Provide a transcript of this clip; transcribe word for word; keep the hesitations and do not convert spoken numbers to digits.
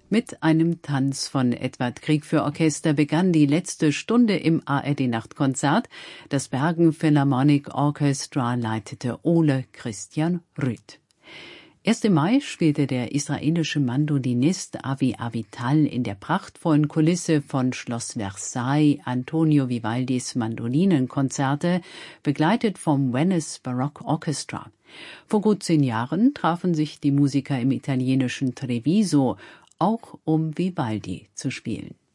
Mit einem Tanz von Edvard Grieg für Orchester begann die letzte Stunde im A R D-Nachtkonzert. Das Bergen Philharmonic Orchestra leitete Ole Christian Rüth. Erst im Mai spielte der israelische Mandolinist Avi Avital in der prachtvollen Kulisse von Schloss Versailles Antonio Vivaldis Mandolinenkonzerte, begleitet vom Venice Baroque Orchestra. Vor gut zehn Jahren trafen sich die Musiker im italienischen Treviso, auch um Vivaldi zu spielen.